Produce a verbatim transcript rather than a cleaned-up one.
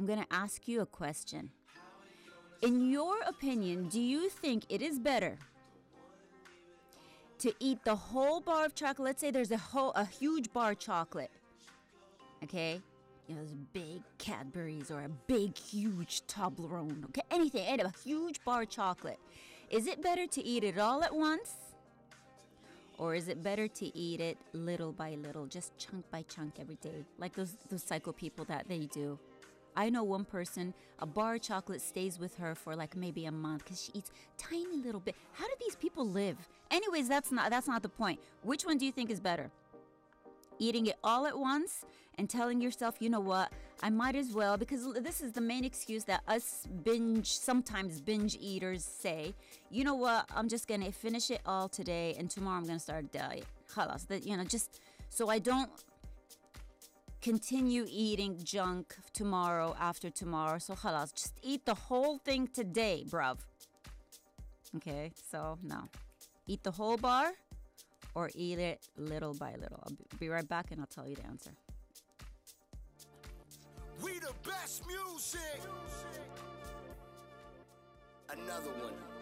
going to ask you a question. In your opinion, do you think it is better to eat the whole bar of chocolate? Let's say there's a whole, a huge bar of chocolate. Okay? You know, those big Cadbury's or a big, huge Toblerone. Okay? Anything, any, a huge bar of chocolate. Is it better to eat it all at once? Or is it better to eat it little by little, just chunk by chunk every day? Like those, those psycho people that they do. I know one person, a bar of chocolate stays with her for like maybe a month because she eats tiny little bit. How do these people live? Anyways, that's not that's not the point. Which one do you think is better? Eating it all at once and telling yourself, you know what, I might as well, because this is the main excuse that us binge, sometimes binge eaters say, you know what, I'm just going to finish it all today and tomorrow I'm going to start a diet. Khalas, that, you know, just so I don't continue eating junk tomorrow after tomorrow. So khalas, just eat the whole thing today, bruv. Okay, so no. Eat the whole bar or eat it little by little. I'll be right back and I'll tell you the answer. We the best music. Another one.